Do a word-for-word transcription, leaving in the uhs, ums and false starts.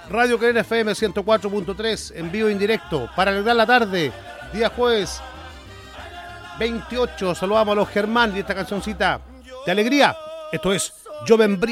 Radio Querer F M ciento cuatro punto tres, en vivo e indirecto, para alegrar la tarde, día jueves veintiocho. Saludamos a los Germán y esta cancioncita de alegría. Esto es Yo me embriago.